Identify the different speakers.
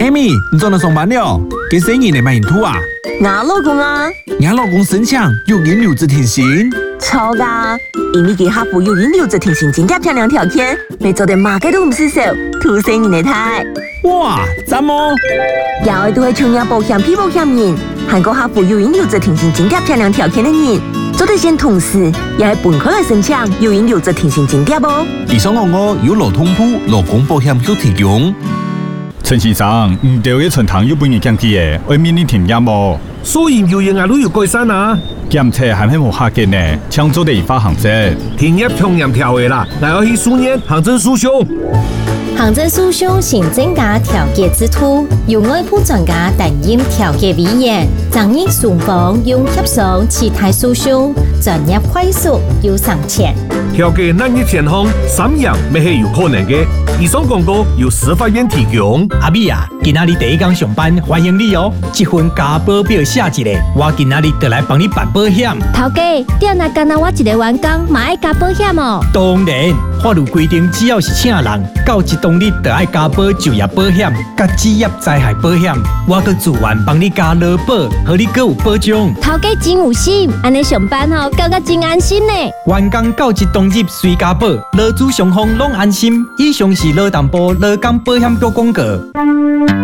Speaker 1: 妹妹，你做哪上班了？给生意你买土啊？
Speaker 2: 我老公啊，
Speaker 1: 你老公身强，有人留着停薪。
Speaker 2: 错噶，因为佢客户有人留着停薪，真正漂亮条件，你做的马嘅都唔是少，土生人嚟睇。
Speaker 1: 哇，怎么？
Speaker 2: 有都係創業保險、批保險人，韓國客户有人留着停薪，真正漂亮條件嘅人，做得先同時，也係本科嚟申請，有人留着停薪真正啵？
Speaker 1: 以上我有勞通鋪、勞工保險都提供。
Speaker 3: 陳先生，唔對嘅春堂有半年降級嘅，外面你停業冇？
Speaker 4: 所以有嘢都有改善啊！
Speaker 3: 檢測係咪冇客嘅呢？搶做地法行政，
Speaker 4: 停業從嚴條嘅啦，我要去書念行政訴訟。
Speaker 5: 行政訴訟是增加調解之途，由外部專家擔任調解委員，爭議雙方用協商取代訴訟，專業快速又省錢。
Speaker 4: 調解難嘅情況，三樣咪係有可能嘅。以上廣告由司法院提供。
Speaker 6: 阿美啊，今仔日第一天上班，歡迎你哦！這份加保表寫一個，我今仔日就來幫你辦保險。
Speaker 5: 頭家，點解干那我一個員工嘛愛加保險哦？
Speaker 6: 當然，法律規定，只要是請人，到一動日就愛加保就業保險、甲職業災害保險，我閣自願幫你加勞保，讓你閣有保障。
Speaker 5: 頭家真有心，安尼上班吼，感覺真安心呢。
Speaker 6: 員工到一動日隨加保，勞資雙方攏安心。以上是勞動部勞工保險局廣告。